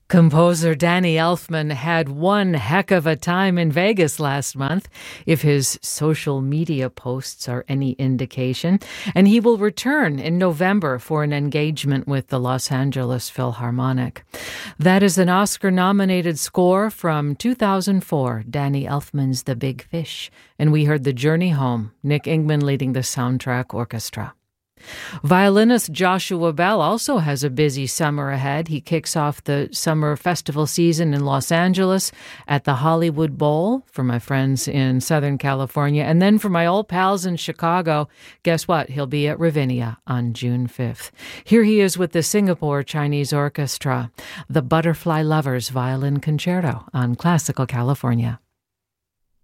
Composer Danny Elfman had one heck of a time in Vegas last month, if his social media posts are any indication, and he will return in November for an engagement with the Los Angeles Philharmonic. That is an Oscar-nominated score from 2004, Danny Elfman's The Big Fish, and we heard The Journey Home, Nick Ingman leading the soundtrack orchestra. Violinist Joshua Bell also has a busy summer ahead. He kicks off the summer festival season in Los Angeles at the Hollywood Bowl for my friends in Southern California. And then for my old pals in Chicago, guess what? He'll be at Ravinia on June 5th. Here he is with the Singapore Chinese Orchestra, the Butterfly Lovers Violin Concerto on Classical California.